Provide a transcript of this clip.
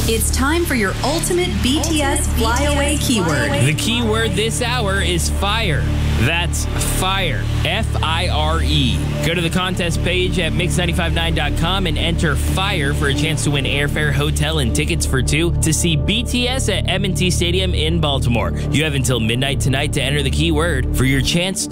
It's time for your ultimate BTS flyaway keyword. The keyword this hour is fire. That's fire. F-I-R-E. Go to the contest page at mix959.com and enter FIRE for a chance to win airfare, hotel, and tickets for two to see BTS at M&T Stadium in Baltimore. You have until midnight tonight to enter the keyword for your chance